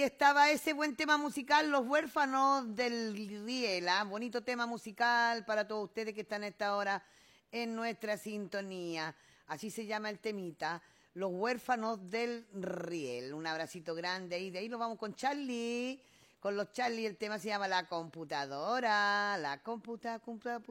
estaba ese buen tema musical, Los huérfanos del Riel, ¿ah? Bonito tema musical para todos ustedes que están a esta hora en nuestra sintonía. Así se llama el temita, Los huérfanos del Riel. Un abracito grande y de ahí nos vamos con Charlie. Con los Charlie el tema se llama La computadora. La computadora.